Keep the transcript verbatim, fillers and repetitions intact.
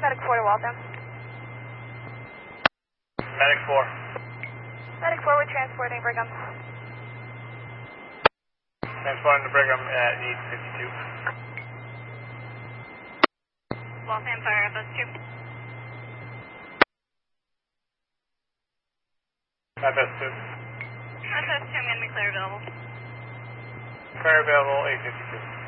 Medic four to Waltham. Medic four. Medic four, we're transporting Brigham. Transporting to Brigham at eight fifty-two. Waltham Fire, F S two. F S two. F S two, I'm going to be clear available. Clear available, eight fifty-two.